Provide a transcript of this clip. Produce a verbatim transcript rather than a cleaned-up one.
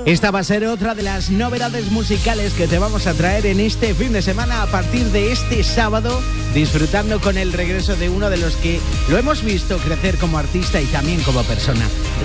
Esta va a ser otra de las novedades musicales que te vamos a traer en este fin de semana a partir de este sábado, disfrutando con el regreso de uno de los que lo hemos visto crecer como artista y también como persona.